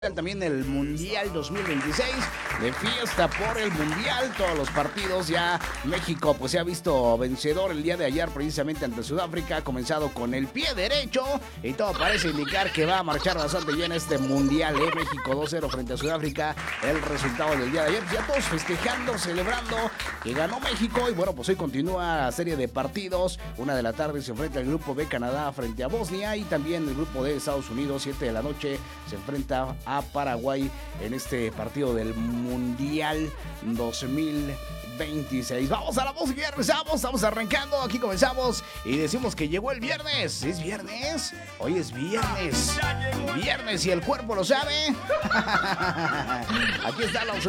También el Mundial 2026, de fiesta por el Mundial, todos los partidos ya. México pues se ha visto vencedor el día de ayer precisamente ante Sudáfrica, ha comenzado con el pie derecho y todo parece indicar que va a marchar bastante bien este Mundial, México 2-0 frente a Sudáfrica, el resultado del día de ayer, pues ya todos festejando, celebrando que ganó México. Y bueno, pues hoy continúa la serie de partidos. 1 de la tarde se enfrenta el grupo B, Canadá frente a Bosnia, y también el grupo D, Estados Unidos, 7 de la noche se enfrenta a Paraguay en este partido del Mundial 2026. Vamos a la música, ya regresamos, estamos arrancando, aquí comenzamos y decimos que llegó el viernes. ¿Es viernes? Hoy es viernes. Viernes y el cuerpo lo sabe. Aquí está la